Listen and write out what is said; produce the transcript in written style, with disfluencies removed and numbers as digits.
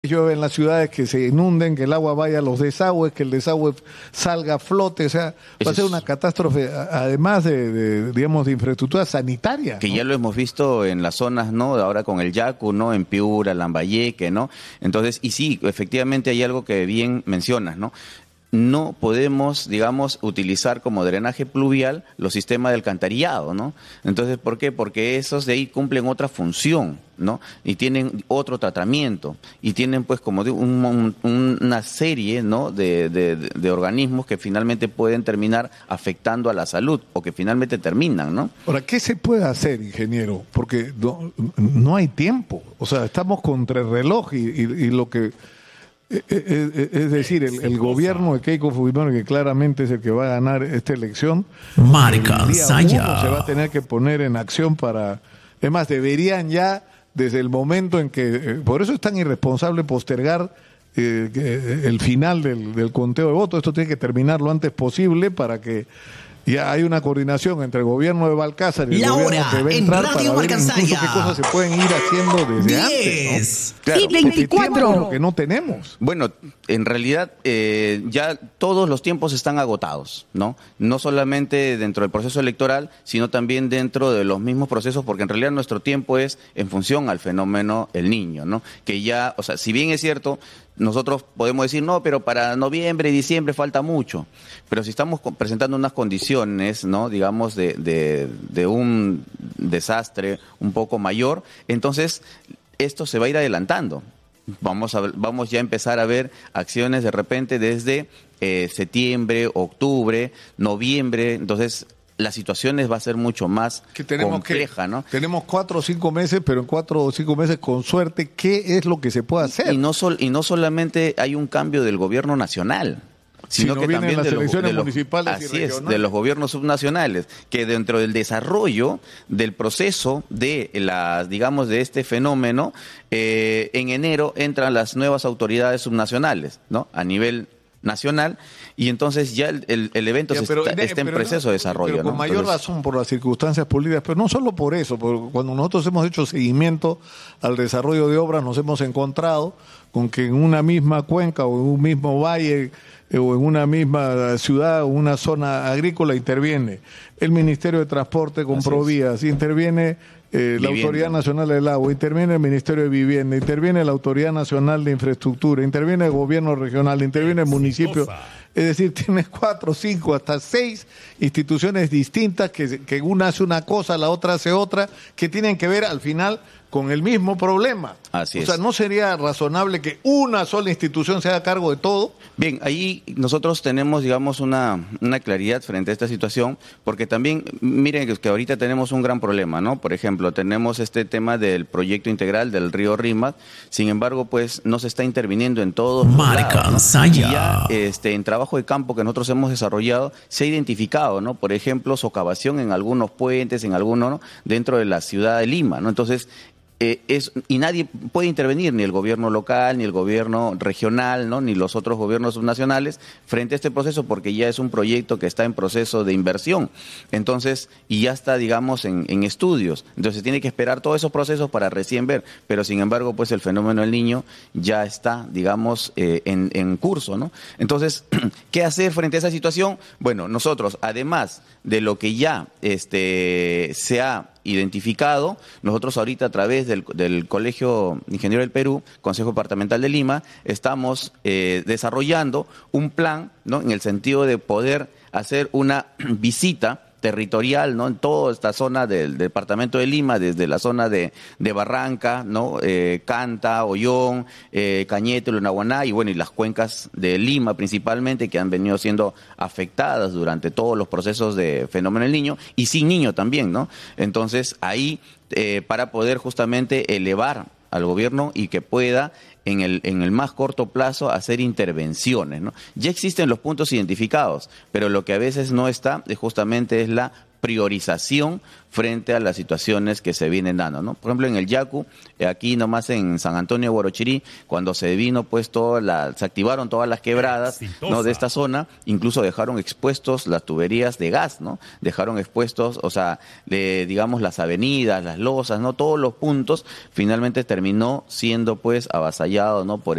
llueve en las ciudades, que se inunden, que el agua vaya a los desagües, que el desagüe salga a flote, o sea, va a ser una catástrofe, además digamos, de infraestructura sanitaria. Que ¿no? ya lo hemos visto en las zonas, ¿no? Ahora con el Yacu, ¿no? En Piura, Lambayeque, ¿no? Entonces, y sí, efectivamente hay algo que bien mencionas, ¿no? No podemos, digamos, utilizar como drenaje pluvial los sistemas de alcantarillado, ¿no? Entonces, ¿por qué? Porque esos de ahí cumplen otra función, ¿no? Y tienen otro tratamiento, y tienen, pues, como digo, una serie, ¿no? de organismos que finalmente pueden terminar afectando a la salud, o que finalmente terminan, ¿no? Ahora, ¿qué se puede hacer, ingeniero? Porque no hay tiempo, o sea, estamos contra el reloj y lo que... Es decir, el gobierno de Keiko Fujimori, que claramente es el que va a ganar esta elección, Marca el día Saya 1 se va a tener que poner en acción para... Es más, deberían ya, desde el momento en que... por eso es tan irresponsable postergar el final del conteo de votos. Esto tiene que terminar lo antes posible para que ya hay una coordinación entre el gobierno de Balcázar y el gobierno que va a entrar para ver incluso qué cosas se pueden ir haciendo desde antes, ¿no? Claro, y 24 lo que no tenemos. Bueno, en realidad ya todos los tiempos están agotados, ¿no? No solamente dentro del proceso electoral, sino también dentro de los mismos procesos, porque en realidad nuestro tiempo es en función al fenómeno El Niño, ¿no? Que ya, o sea, si bien es cierto, nosotros podemos decir, no, pero para noviembre y diciembre falta mucho. Pero si estamos presentando unas condiciones, ¿no? Digamos, de un desastre un poco mayor, entonces esto se va a ir adelantando. Vamos ya a empezar a ver acciones de repente desde septiembre, octubre, noviembre. Entonces, la situación va a ser mucho más compleja, ¿no? Tenemos 4 o 5 meses, pero en 4 o 5 meses, con suerte, ¿qué es lo que se puede hacer? Y no solamente hay un cambio del gobierno nacional, sino que también las de elecciones municipales así y regionales. es, de los gobiernos subnacionales, que dentro del desarrollo del proceso de digamos, de este fenómeno, en enero entran las nuevas autoridades subnacionales, ¿no? A nivel nacional, y entonces ya el evento está en proceso de desarrollo. Pero con ¿no? mayor razón por las circunstancias políticas, pero no solo por eso, porque cuando nosotros hemos hecho seguimiento al desarrollo de obras, nos hemos encontrado con que en una misma cuenca o en un mismo valle o en una misma ciudad o una zona agrícola interviene el Ministerio de Transporte con Provías, interviene la Autoridad Nacional del Agua, interviene el Ministerio de Vivienda, interviene la Autoridad Nacional de Infraestructura, interviene el gobierno regional, interviene el municipio. Es decir, tienes 4, 5, hasta 6 instituciones distintas que una hace una cosa, la otra hace otra, que tienen que ver al final con el mismo problema. Así es. O sea, ¿no sería razonable que una sola institución se haga cargo de todo? Bien, ahí nosotros tenemos, digamos, una claridad frente a esta situación, porque también, miren que ahorita tenemos un gran problema, ¿no? Por ejemplo, tenemos este tema del proyecto integral del río Rímac, sin embargo, pues no se está interviniendo en todos los lados, ¿no? Y ya en trabajo de campo que nosotros hemos desarrollado se ha identificado, ¿no? Por ejemplo, socavación en algunos puentes, en algunos, ¿no? Dentro de la ciudad de Lima, ¿no? Entonces, y nadie puede intervenir, ni el gobierno local, ni el gobierno regional, ¿no? Ni los otros gobiernos subnacionales frente a este proceso, porque ya es un proyecto que está en proceso de inversión. Entonces, y ya está, digamos, en estudios. Entonces, tiene que esperar todos esos procesos para recién ver. Pero, sin embargo, pues el fenómeno del Niño ya está, digamos, en curso, ¿no? Entonces, ¿qué hacer frente a esa situación? Bueno, nosotros, además de lo que ya se ha identificado, nosotros ahorita a través del Colegio Ingeniero del Perú, Consejo Departamental de Lima, estamos desarrollando un plan, ¿no? En el sentido de poder hacer una visita territorial, ¿no? En toda esta zona del departamento de Lima, desde la zona de Barranca, ¿no? Canta, Ollón, Cañete, Lunahuaná y bueno, y las cuencas de Lima principalmente, que han venido siendo afectadas durante todos los procesos de fenómeno del Niño, y sin niño también, ¿no? Entonces, ahí, para poder justamente elevar al gobierno y que pueda en el más corto plazo hacer intervenciones, ¿no? Ya existen los puntos identificados, pero lo que a veces no está justamente es la priorización frente a las situaciones que se vienen dando, ¿no? Por ejemplo, en el Yacu, aquí nomás en San Antonio de Guarochirí, cuando se vino, pues se activaron todas las quebradas, ¿no? De esta zona, incluso dejaron expuestos las tuberías de gas, ¿no? Dejaron expuestos, o sea, digamos, las avenidas, las losas, ¿no? Todos los puntos, finalmente terminó siendo, pues, avasallado, ¿no? Por